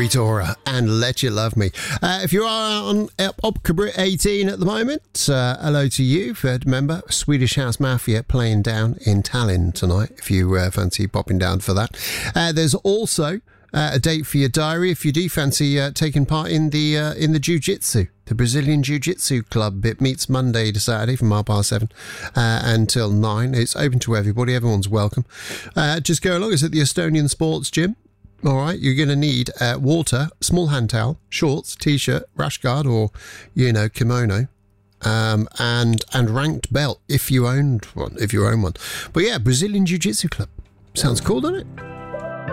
Rita Ora and Let You Love Me. If you are on Opcabrit 18 at the moment, hello to you. Remember, Swedish House Mafia playing down in Tallinn tonight, if you fancy popping down for that. There's also a date for your diary if you do fancy taking part in the Jiu-Jitsu. The Brazilian Jiu-Jitsu Club. It meets Monday to Saturday from 7:30 until 9. It's open to everybody. Everyone's welcome. Just go along. It's at the Estonian Sports Gym. All right, you're going to need water, small hand towel, shorts, t-shirt, rash guard, or kimono, and ranked belt if you own one. But yeah, Brazilian Jiu-Jitsu Club sounds cool, doesn't it?